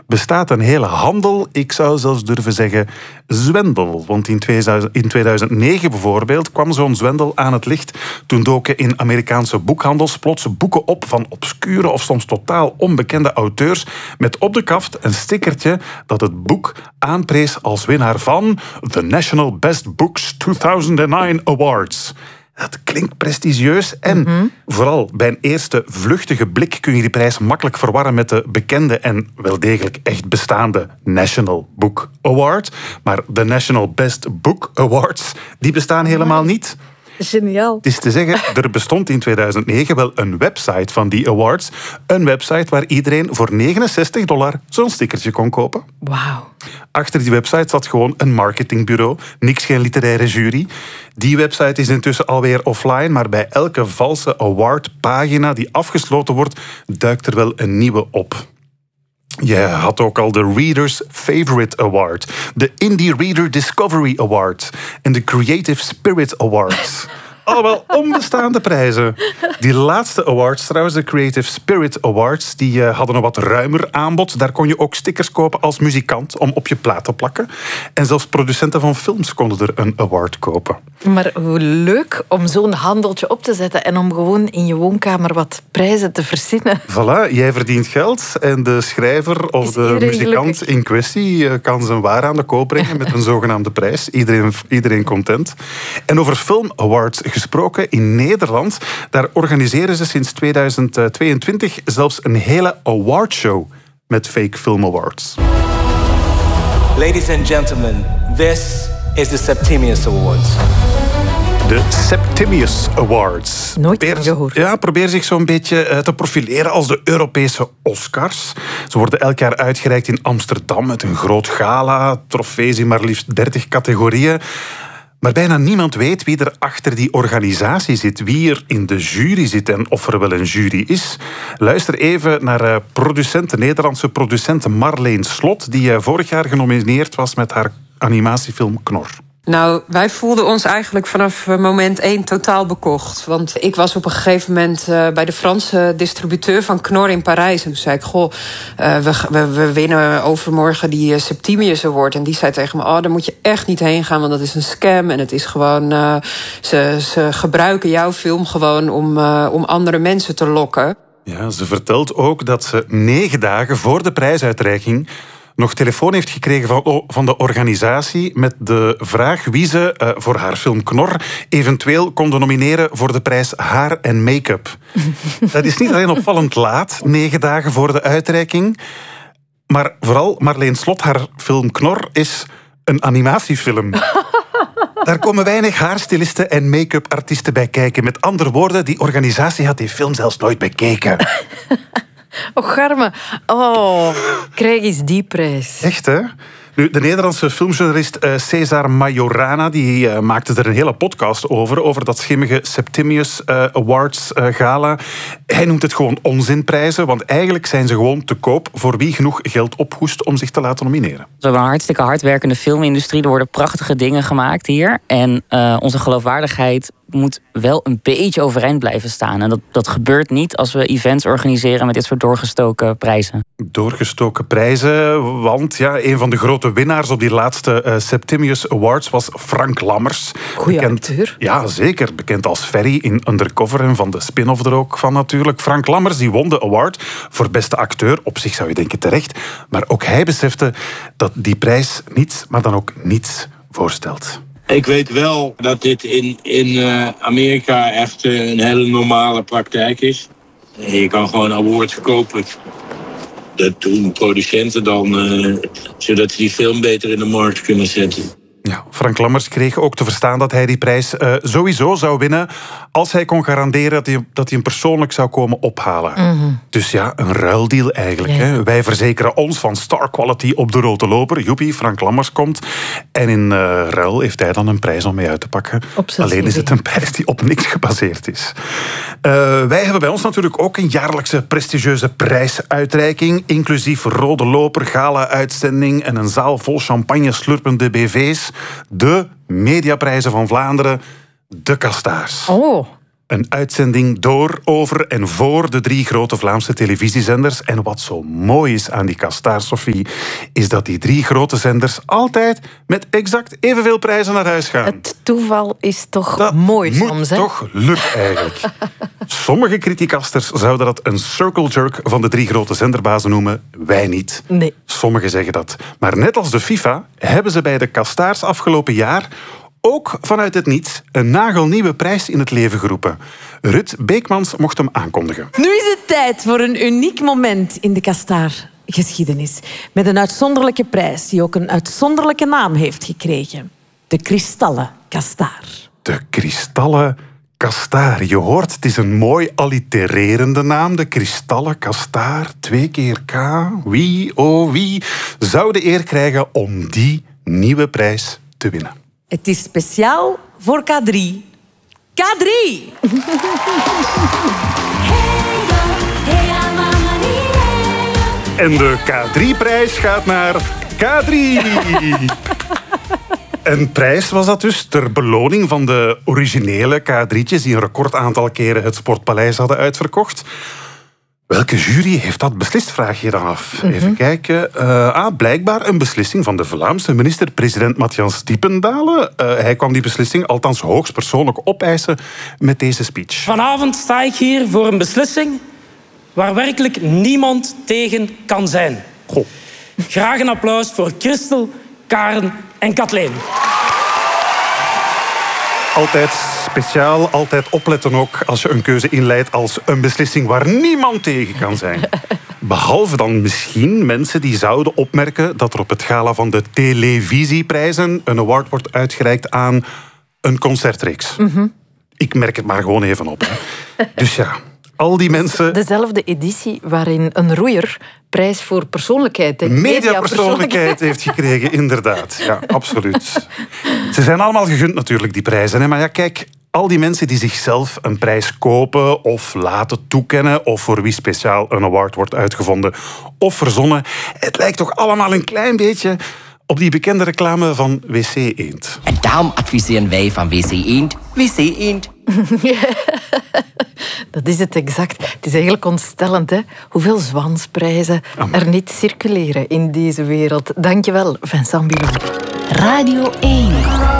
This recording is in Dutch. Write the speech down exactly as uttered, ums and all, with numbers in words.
bestaat een hele handel, ik zou zelfs durven zeggen zwendel. Want in tweeduizend negen bijvoorbeeld kwam zo'n zwendel aan het licht. Toen doken in Amerikaanse boekhandels plots boeken op van obscure of soms totaal onbekende auteurs met op de kaft een stickertje dat het boek aanprees als winnaar van The National Best Books tweeduizend negen Awards. Dat klinkt prestigieus en mm-hmm. vooral bij een eerste vluchtige blik kun je die prijs makkelijk verwarren met de bekende en wel degelijk echt bestaande National Book Award. Maar de National Best Book Awards, die bestaan helemaal niet. Geniaal. Het is te zeggen, er bestond in tweeduizend negen wel een website van die awards. Een website waar iedereen voor negenenzestig dollar zo'n stickertje kon kopen. Wauw. Achter die website zat gewoon een marketingbureau. Niks geen literaire jury. Die website is intussen alweer offline, maar bij elke valse awardpagina die afgesloten wordt, duikt er wel een nieuwe op. Je had ook al de Reader's Favorite Award, de Indie Reader Discovery Award en de Creative Spirit Awards. Allemaal onbestaande prijzen. Die laatste awards trouwens, de Creative Spirit Awards, die uh, hadden een wat ruimer aanbod. Daar kon je ook stickers kopen als muzikant om op je plaat te plakken. En zelfs producenten van films konden er een award kopen. Maar hoe leuk om zo'n handeltje op te zetten en om gewoon in je woonkamer wat prijzen te verzinnen. Voilà, jij verdient geld en de schrijver of de muzikant gelukkig in kwestie kan zijn waar aan de koop brengen met een zogenaamde prijs. Iedereen, iedereen content. En over film awards gesproken, in Nederland, daar organiseren ze sinds tweeduizend tweeëntwintig zelfs een hele awardshow met fake film awards. Ladies and gentlemen, this is the Septimius Awards. De Septimius Awards. Nooit probeer, gehoord. Ja, probeer zich zo'n beetje te profileren als de Europese Oscars. Ze worden elk jaar uitgereikt in Amsterdam met een groot gala, trofees in maar liefst dertig categorieën. Maar bijna niemand weet wie er achter die organisatie zit, wie er in de jury zit en of er wel een jury is. Luister even naar producent, de Nederlandse producent Marleen Slot, die vorig jaar genomineerd was met haar animatiefilm Knor. Nou, wij voelden ons eigenlijk vanaf moment één totaal bekocht. Want ik was op een gegeven moment uh, bij de Franse distributeur van Knor in Parijs. En toen zei ik, goh, uh, we, we, we winnen overmorgen die uh, Septimius Award. En die zei tegen me, oh, daar moet je echt niet heen gaan, want dat is een scam. En het is gewoon, uh, ze, ze gebruiken jouw film gewoon om, uh, om andere mensen te lokken. Ja, ze vertelt ook dat ze negen dagen voor de prijsuitreiking nog telefoon heeft gekregen van, van de organisatie met de vraag wie ze uh, voor haar film Knor eventueel konden nomineren voor de prijs haar en make-up. Dat is niet alleen opvallend laat, negen dagen voor de uitreiking, maar vooral Marleen Slot, haar film Knor is een animatiefilm. Daar komen weinig haarstylisten en make-up artiesten bij kijken. Met andere woorden, die organisatie had die film zelfs nooit bekeken. Oh, Garme. Oh, krijg eens die prijs. Echt, hè? Nu, de Nederlandse filmjournalist uh, Cesar Majorana die uh, maakte er een hele podcast over, over dat schimmige Septimius uh, Awards uh, gala. Hij noemt het gewoon onzinprijzen, want eigenlijk zijn ze gewoon te koop voor wie genoeg geld ophoest om zich te laten nomineren. We hebben een hartstikke hardwerkende filmindustrie. Er worden prachtige dingen gemaakt hier. En uh, onze geloofwaardigheid moet wel een beetje overeind blijven staan. En dat, dat gebeurt niet als we events organiseren met dit soort doorgestoken prijzen. Doorgestoken prijzen, want ja, een van de grote winnaars op die laatste uh, Septimius Awards was Frank Lammers. Goeie bekend, acteur. Ja, zeker. Bekend als Ferry in Undercover en van de spin-off er ook van natuurlijk. Frank Lammers die won de award voor beste acteur. Op zich zou je denken terecht. Maar ook hij besefte dat die prijs niets, maar dan ook niets voorstelt. Ik weet wel dat dit in, in uh, Amerika echt uh, een hele normale praktijk is. Je kan gewoon awards kopen. Dat doen producenten dan, uh, zodat ze die film beter in de markt kunnen zetten. Ja, Frank Lammers kreeg ook te verstaan dat hij die prijs uh, sowieso zou winnen als hij kon garanderen dat hij, dat hij hem persoonlijk zou komen ophalen. Mm-hmm. Dus ja, een ruildeal eigenlijk. Ja. Hè. Wij verzekeren ons van star quality op de rode loper. Joepie, Frank Lammers komt. En in uh, ruil heeft hij dan een prijs om mee uit te pakken. Alleen is het een prijs die op niks gebaseerd is. Uh, wij hebben bij ons natuurlijk ook een jaarlijkse prestigieuze prijsuitreiking, inclusief rode loper, gala-uitzending en een zaal vol champagne slurpende B V's. De Mediaprijzen van Vlaanderen, de Kastaars. Oh, Een uitzending door, over en voor de drie grote Vlaamse televisiezenders. En wat zo mooi is aan die Kastaar, Sophie, is dat die drie grote zenders altijd met exact evenveel prijzen naar huis gaan. Het toeval is toch dat mooi moet soms, hè? toch lukken eigenlijk. Sommige criticasters zouden dat een circle jerk van de drie grote zenderbazen noemen. Wij niet. Nee. Sommigen zeggen dat. Maar net als de FIFA hebben ze bij de Kastaars afgelopen jaar ook vanuit het niets een nagelnieuwe prijs in het leven geroepen. Rut Beekmans mocht hem aankondigen. Nu is het tijd voor een uniek moment in de Kastaar-geschiedenis. Met een uitzonderlijke prijs die ook een uitzonderlijke naam heeft gekregen. De Kristallen Kastaar. De Kristallen Kastaar. Je hoort, het is een mooi allitererende naam. De Kristallen Kastaar. Twee keer K. Wie, oh wie, zou de eer krijgen om die nieuwe prijs te winnen? Het is speciaal voor K drie. K drie! En de K drie-prijs gaat naar K drie. Een prijs was dat dus ter beloning van de originele K drietjes die een record aantal keren het Sportpaleis hadden uitverkocht. Welke jury heeft dat beslist, vraag je dan af. Mm-hmm. Even kijken. Uh, ah, blijkbaar een beslissing van de Vlaamse minister-president Matthias Diependalen. Uh, hij kwam die beslissing althans hoogstpersoonlijk opeisen met deze speech. Vanavond sta ik hier voor een beslissing waar werkelijk niemand tegen kan zijn. Goh. Graag een applaus voor Christel, Karen en Kathleen. Altijd speciaal, altijd opletten ook als je een keuze inleidt als een beslissing waar niemand tegen kan zijn. Behalve dan misschien mensen die zouden opmerken dat er op het gala van de televisieprijzen een award wordt uitgereikt aan een concertreeks. Mm-hmm. Ik merk het maar gewoon even op. Hè. Dus ja, al die mensen... Dezelfde editie waarin een roeier prijs voor persoonlijkheid... Mediapersoonlijkheid heeft gekregen, inderdaad. Ja, absoluut. Ze zijn allemaal gegund natuurlijk, die prijzen. Hè? Maar ja, kijk, al die mensen die zichzelf een prijs kopen of laten toekennen of voor wie speciaal een award wordt uitgevonden of verzonnen, het lijkt toch allemaal een klein beetje op die bekende reclame van W C Eend. En daarom adviseren wij van W C Eend, W C Eend. Dat is het exact. Het is eigenlijk ontstellend, hè? Hoeveel zwansprijzen Amai. er niet circuleren in deze wereld. Dankjewel, Vincent Bilou. Radio één.